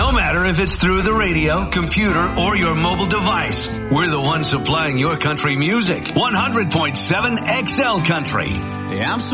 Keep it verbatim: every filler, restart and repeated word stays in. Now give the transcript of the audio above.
No matter if it's through the radio, computer, or your mobile device, we're the ones supplying your country music. one hundred point seven X L Country. Hey, I'm